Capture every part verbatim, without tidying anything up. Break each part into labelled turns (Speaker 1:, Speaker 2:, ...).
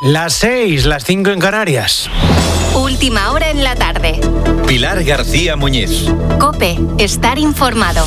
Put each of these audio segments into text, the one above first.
Speaker 1: Las seis, las cinco en Canarias.
Speaker 2: Última hora en la tarde.
Speaker 3: Pilar García Muñiz.
Speaker 2: COPE, estar informado.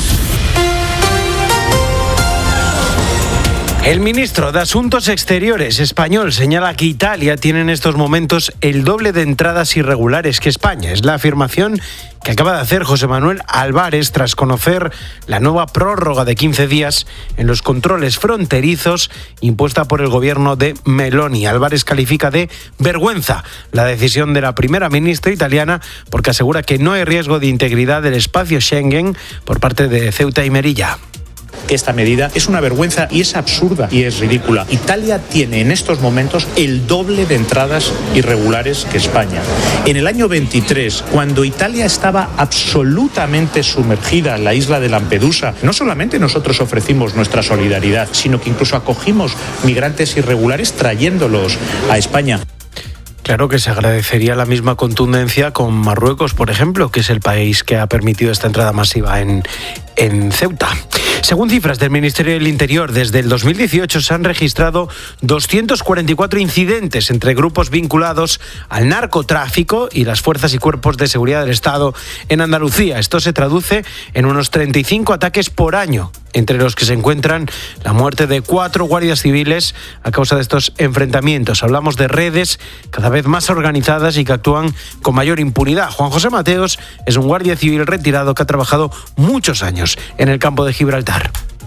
Speaker 1: El ministro de Asuntos Exteriores español señala que Italia tiene en estos momentos el doble de entradas irregulares que España. Es la afirmación que acaba de hacer José Manuel Álvarez tras conocer la nueva prórroga de quince días en los controles fronterizos impuesta por el gobierno de Meloni. Álvarez califica de vergüenza la decisión de la primera ministra italiana porque asegura que no hay riesgo de integridad del espacio Schengen por parte de Ceuta y Melilla.
Speaker 4: Que esta medida es una vergüenza y es absurda y es ridícula. Italia tiene en estos momentos el doble de entradas irregulares que España. En el año veintitrés, cuando Italia estaba absolutamente sumergida en la isla de Lampedusa, no solamente nosotros ofrecimos nuestra solidaridad, sino que incluso acogimos migrantes irregulares trayéndolos a España.
Speaker 1: Claro que se agradecería la misma contundencia con Marruecos, por ejemplo, que es el país que ha permitido esta entrada masiva en, en Ceuta. Según cifras del Ministerio del Interior, desde el dos mil dieciocho se han registrado doscientos cuarenta y cuatro incidentes entre grupos vinculados al narcotráfico y las fuerzas y cuerpos de seguridad del Estado en Andalucía. Esto se traduce en unos treinta y cinco ataques por año, entre los que se encuentran la muerte de cuatro guardias civiles a causa de estos enfrentamientos. Hablamos de redes cada vez más organizadas y que actúan con mayor impunidad. Juan José Mateos es un guardia civil retirado que ha trabajado muchos años en el campo de Gibraltar.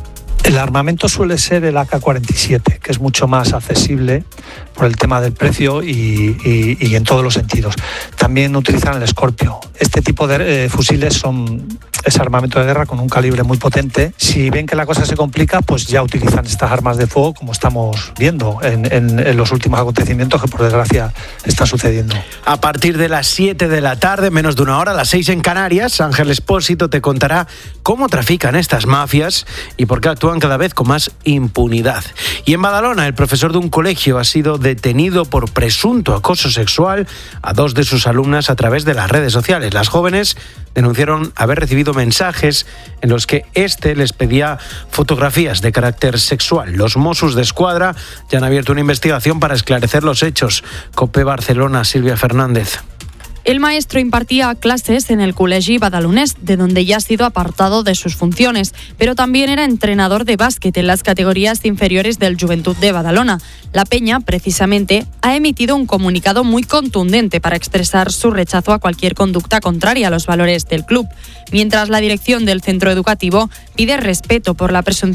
Speaker 5: El armamento suele ser el A K cuarenta y siete, que es mucho más accesible por el tema del precio y, y, y en todos los sentidos. También utilizan el Scorpio. Este tipo de eh, fusiles son es armamento de guerra con un calibre muy potente. Si ven que la cosa se complica, pues ya utilizan estas armas de fuego, como estamos viendo en, en, en los últimos acontecimientos que por desgracia están sucediendo.
Speaker 1: A partir de las siete de la tarde, menos de una hora, las seis en Canarias, Ángel Espósito te contará cómo trafican estas mafias y por qué actúan cada vez con más impunidad. Y en Badalona, el profesor de un colegio ha sido detenido por presunto acoso sexual a dos de sus alumnas a través de las redes sociales. Las jóvenes denunciaron haber recibido mensajes en los que éste les pedía fotografías de carácter sexual. Los Mossos d'Esquadra ya han abierto una investigación para esclarecer los hechos. COPE Barcelona, Silvia Fernández.
Speaker 6: El maestro impartía clases en el Col·legi Badalonés, de donde ya ha sido apartado de sus funciones, pero también era entrenador de básquet en las categorías inferiores del Joventut de Badalona. La Peña, precisamente, ha emitido un comunicado muy contundente para expresar su rechazo a cualquier conducta contraria a los valores del club, mientras la dirección del centro educativo pide respeto por la presunción